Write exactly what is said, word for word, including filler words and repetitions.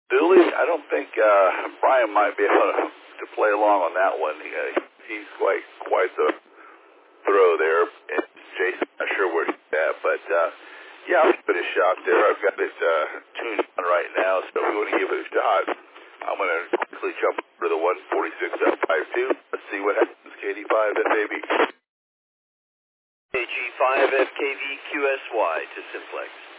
Dooley, I don't think uh, Brian might be able to, to play along on that one. He, uh, he's quite quite the throw there. And Jason, I'm not sure where he's at, but uh, yeah, I'll give it a shot there. I've got it uh, tuned on right now, so we want to give it a shot. I'm going to quickly jump over the one forty-six point five two. Let's see what happens. K D five F A B. K G five F K V Q S Y to Simplex.